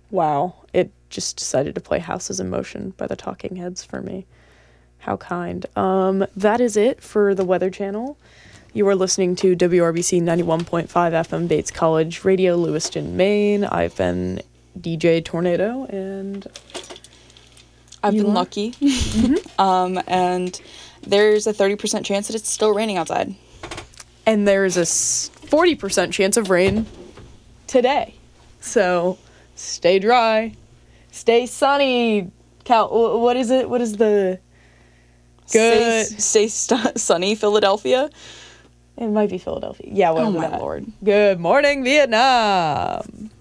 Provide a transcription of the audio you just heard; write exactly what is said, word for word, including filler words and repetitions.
Wow. It just decided to play Houses in Motion by the Talking Heads for me. How kind. Um, that is it for the Weather Channel. You are listening to W R B C ninety-one point five F M Bates College Radio, Lewiston, Maine. I've been D J Tornado, and I've you been are? lucky. Mm-hmm. um, and there's a thirty percent chance that it's still raining outside. And there is a forty percent chance of rain today. So stay dry, stay sunny. Cal, what is it? What is the good? Stay, stay st- sunny, Philadelphia. It might be Philadelphia. Yeah, whatever Oh my that. lord. Good morning, Vietnam.